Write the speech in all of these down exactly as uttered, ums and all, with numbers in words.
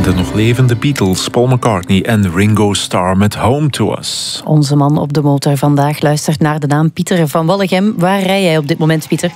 De nog levende Beatles, Paul McCartney en Ringo Starr met Home to Us. Onze man op de motor vandaag luistert naar de naam Pieter van Wallegem. Waar rij jij op dit moment, Pieter?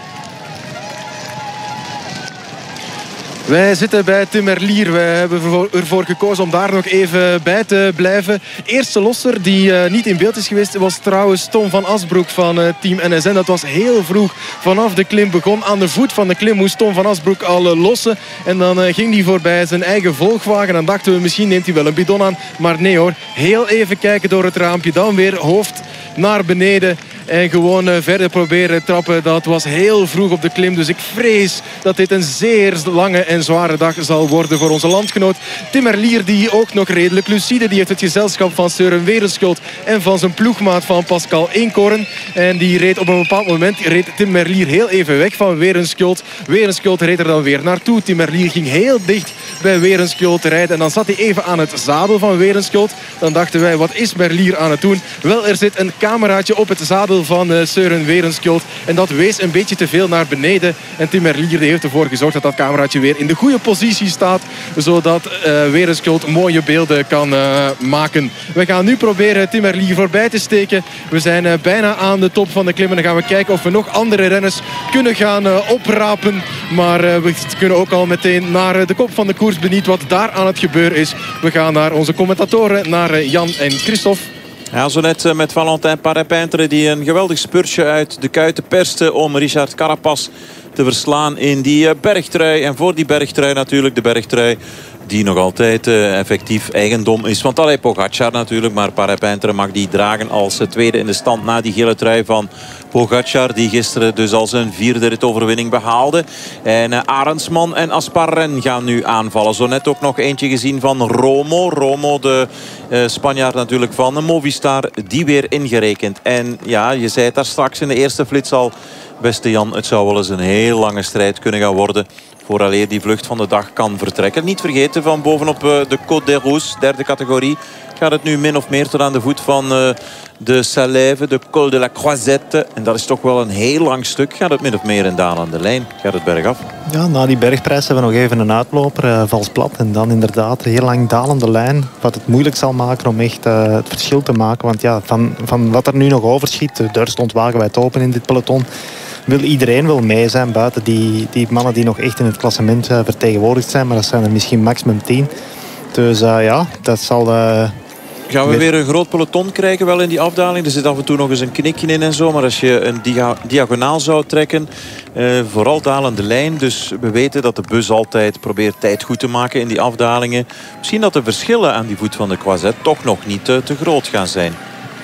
Wij zitten bij Timmerlier. Wij hebben ervoor gekozen om daar nog even bij te blijven. Eerste losser die uh, niet in beeld is geweest was trouwens Tom van Asbroek van uh, Team N S N. Dat was heel vroeg vanaf de klim begon. Aan de voet van de klim moest Tom van Asbroek al uh, lossen. En dan uh, ging hij voorbij zijn eigen volgwagen. Dan dachten we misschien neemt hij wel een bidon aan. Maar nee hoor, heel even kijken door het raampje. Dan weer hoofd naar beneden. En gewoon uh, verder proberen trappen. Dat was heel vroeg op de klim. Dus ik vrees dat dit een zeer lange en zware dag zal worden voor onze landgenoot Timmerlier, die ook nog redelijk lucide. Die heeft het gezelschap van Søren Werenskjold en van zijn ploegmaat van Pascal Eenkorn. En die reed op een bepaald moment reed Timmerlier heel even weg van Werenskjold. Werenskjold reed er dan weer naartoe. Timmerlier ging heel dicht bij Werenskjold rijden. En dan zat hij even aan het zadel van Werenskjold. Dan dachten wij, wat is Merlier aan het doen? Wel, er zit een cameraatje op het zadel van uh, Søren Werenskjold. En dat wees een beetje te veel naar beneden. En Timmerlier heeft ervoor gezorgd dat dat cameraatje weer in de goede positie staat. Zodat uh, Werenskjold mooie beelden kan uh, maken. We gaan nu proberen Timmerlier voorbij te steken. We zijn uh, bijna aan de top van de klim. En dan gaan we kijken of we nog andere renners kunnen gaan uh, oprapen. Maar uh, we kunnen ook al meteen naar uh, de kop van de koers benieuwd wat daar aan het gebeuren is. We gaan naar onze commentatoren, naar uh, Jan en Christophe. Ja, zo net met Valentin Parepintre die een geweldig spurtje uit de kuiten perste om Richard Carapaz te verslaan in die bergtrui. En voor die bergtrui natuurlijk de bergtrui die nog altijd uh, effectief eigendom is. Want allee, Pogacar natuurlijk, maar Parepintre mag die dragen als tweede in de stand na die gele trui van Pogacar, die gisteren dus al zijn vierde ritoverwinning behaalde. En uh, Arendsman en Asparren gaan nu aanvallen. Zo net ook nog eentje gezien van Romo. Romo, de uh, Spanjaard natuurlijk van Movistar, die weer ingerekend. En ja, je zei het daar straks in de eerste flits al, beste Jan, het zou wel eens een heel lange strijd kunnen gaan worden vooraleer die vlucht van de dag kan vertrekken. Niet vergeten, van bovenop de Côte d'Erous, derde categorie, gaat het nu min of meer tot aan de voet van uh, de Salève, de Col de la Croisette. En dat is toch wel een heel lang stuk. Gaat het min of meer in dalende lijn. Gaat het bergaf. Ja, na die bergprijs hebben we nog even een uitloper, uh, vals plat. En dan inderdaad een heel lang dalende lijn. Wat het moeilijk zal maken om echt uh, het verschil te maken. Want ja, van, van wat er nu nog overschiet, de deur stond wagenwijd open in dit peloton, wil iedereen wel mee zijn, buiten die, die mannen die nog echt in het klassement uh, vertegenwoordigd zijn. Maar dat zijn er misschien maximum tien. Dus uh, ja, dat zal... Uh, Gaan we weer een groot peloton krijgen wel in die afdaling? Er zit af en toe nog eens een knikje in en zo. Maar als je een dia diagonaal zou trekken, uh, vooral dalende lijn. Dus we weten dat de bus altijd probeert tijd goed te maken in die afdalingen. Misschien dat de verschillen aan die voet van de Croisette toch nog niet uh, te groot gaan zijn.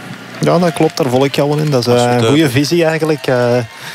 Ja, dat klopt. Daar volg ik jou wel in. Dat is uh, een goede visie eigenlijk. Uh,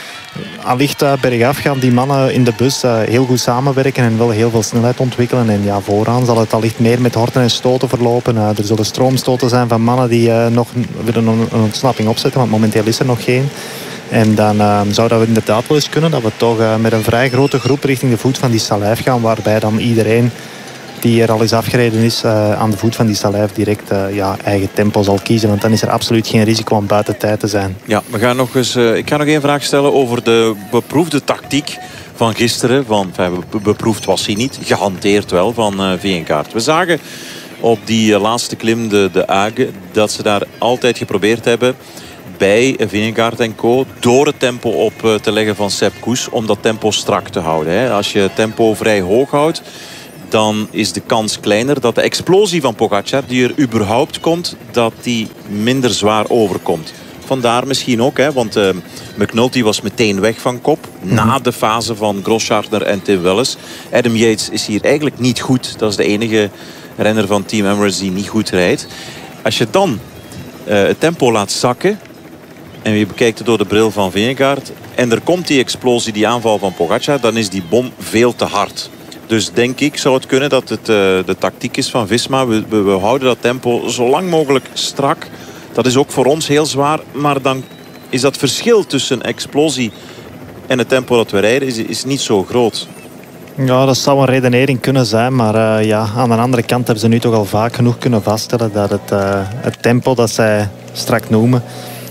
Allicht uh, bergaf gaan die mannen in de bus uh, heel goed samenwerken en wel heel veel snelheid ontwikkelen. En ja, vooraan zal het allicht meer met horten en stoten verlopen. Uh, er zullen stroomstoten zijn van mannen die uh, nog willen een, een ontsnapping opzetten, want momenteel is er nog geen. En dan uh, zou dat inderdaad wel eens kunnen dat we toch uh, met een vrij grote groep richting de voet van die Salève gaan, waarbij dan iedereen die er al eens afgereden is uh, aan de voet van die Salève direct uh, ja, eigen tempo zal kiezen. Want dan is er absoluut geen risico om buiten tijd te zijn. Ja, we gaan nog eens, uh, ik ga nog één vraag stellen over de beproefde tactiek van gisteren. Van, enfin, beproefd was hij niet, gehanteerd wel van uh, Vingegaard. We zagen op die uh, laatste klim, de, de Age, dat ze daar altijd geprobeerd hebben bij Vingegaard en co. door het tempo op uh, te leggen van Sepp Kuss om dat tempo strak te houden. Hè. Als je het tempo vrij hoog houdt, dan is de kans kleiner dat de explosie van Pogacar, die er überhaupt komt, dat die minder zwaar overkomt. Vandaar misschien ook, hè, want uh, McNulty was meteen weg van kop. Mm-hmm. Na de fase van Grosschartner en Tim Welles. Adam Yates is hier eigenlijk niet goed. Dat is de enige renner van Team Emirates die niet goed rijdt. Als je dan uh, het tempo laat zakken en je bekijkt het door de bril van Vingegaard en er komt die explosie, die aanval van Pogacar, dan is die bom veel te hard. Dus denk ik, zou het kunnen dat het uh, de tactiek is van Visma. We, we, we houden dat tempo zo lang mogelijk strak. Dat is ook voor ons heel zwaar. Maar dan is dat verschil tussen explosie en het tempo dat we rijden is, is niet zo groot. Ja, dat zou een redenering kunnen zijn. Maar uh, ja, aan de andere kant hebben ze nu toch al vaak genoeg kunnen vaststellen dat het, uh, het tempo dat zij strak noemen...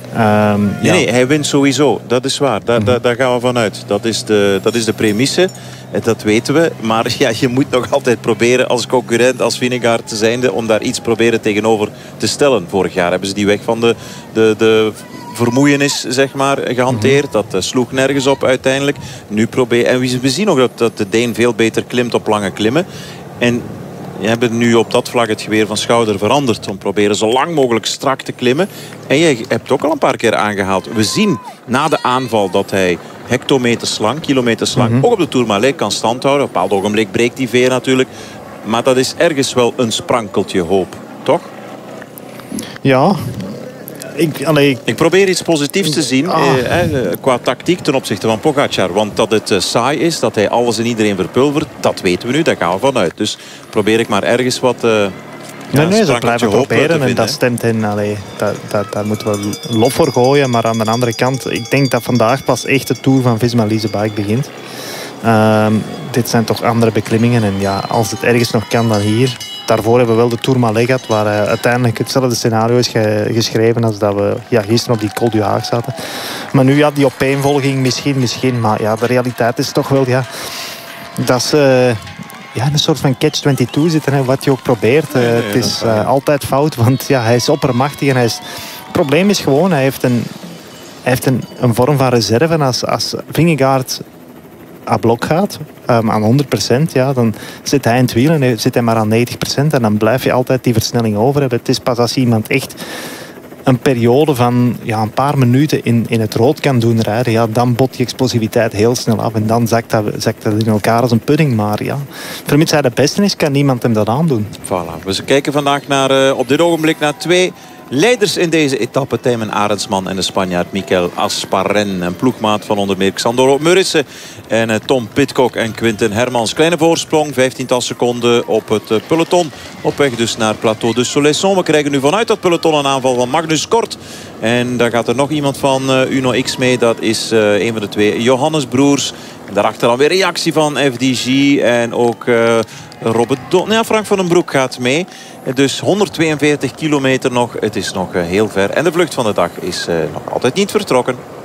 Um, nee, ja. nee, hij wint sowieso. Dat is waar. Daar, mm-hmm. daar, daar gaan we vanuit. Dat is de, dat is de premisse. Dat weten we. Maar ja, je moet nog altijd proberen als concurrent, als Vingegaard te zijnde, om daar iets proberen tegenover te stellen. Vorig jaar hebben ze die weg van de, de, de vermoeienis, zeg maar, gehanteerd. Dat uh, sloeg nergens op uiteindelijk. Nu probeer... En we zien ook dat, dat de Deen veel beter klimt op lange klimmen. En je hebt nu op dat vlak het geweer van Schouder veranderd. Om proberen zo lang mogelijk strak te klimmen. En je hebt ook al een paar keer aangehaald. We zien na de aanval dat hij hectometers lang, kilometers lang, mm-hmm. ook op de Tourmalet kan standhouden. Op een bepaald ogenblik breekt die veer natuurlijk. Maar dat is ergens wel een sprankeltje hoop, toch? Ja. Ik, allee, ik probeer iets positiefs te zien ah. eh, eh, qua tactiek ten opzichte van Pogacar. Want dat het eh, saai is, dat hij alles en iedereen verpulvert, dat weten we nu, daar gaan we vanuit. Dus probeer ik maar ergens wat... Uh, nee, nee, ze blijven proberen en dat stemt in. Allee, dat, dat, daar moeten we lof voor gooien. Maar aan de andere kant, ik denk dat vandaag pas echt de Tour van Visma-Leasebike begint. Uh, dit zijn toch andere beklimmingen. En ja, als het ergens nog kan, dan hier. Daarvoor hebben we wel de Tourmalet gehad, waar uh, uiteindelijk hetzelfde scenario is ge geschreven als dat we ja, gisteren op die Col du Haag zaten. Maar nu ja, die opeenvolging misschien, misschien. Maar ja, de realiteit is toch wel ja, dat ze uh, ja, een soort van catch twenty-two zitten. Hè, wat je ook probeert. Uh, nee, nee, het is uh, altijd fout, want ja, hij is oppermachtig. En hij is... Het probleem is gewoon, hij heeft een, hij heeft een, een vorm van reserve. En als, als Vingegaard aan blok gaat, um, aan honderd procent, ja, dan zit hij in het wiel en zit hij maar aan negentig procent. En dan blijf je altijd die versnelling over hebben. Het is pas als iemand echt een periode van ja, een paar minuten in, in het rood kan doen rijden, ja, dan bot die explosiviteit heel snel af. En dan zakt dat, zakt dat in elkaar als een pudding. Maar ja, vermits hij de beste is, kan niemand hem dat aandoen. Voilà. We kijken vandaag naar, uh, op dit ogenblik naar twee leiders in deze etappe. Tijmen Arendsman en de Spanjaard Mikel Asparren. Een ploegmaat van onder meer Xandoro Murissen en uh, Tom Pidcock en Quinten Hermans. Kleine voorsprong, vijftiental seconden op het uh, peloton. Op weg dus naar Plateau de Soleilson. We krijgen nu vanuit dat peloton een aanval van Magnus Kort. En daar gaat er nog iemand van uh, Uno X mee. Dat is uh, een van de twee Johannes Broers. En daarachter dan weer reactie van F D G. En ook uh, Robert Don. Ja, Frank van den Broek gaat mee. Dus honderdtweeënveertig kilometer nog. Het is nog uh, heel ver. En de vlucht van de dag is uh, nog altijd niet vertrokken.